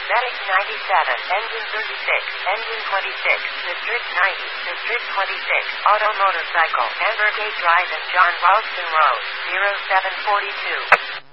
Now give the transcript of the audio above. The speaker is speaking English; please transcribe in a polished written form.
Medic 97, Engine 36, Engine 26, District 90, District 26, Auto Motorcycle, Ambergate Drive and John Ralston Road, 0742.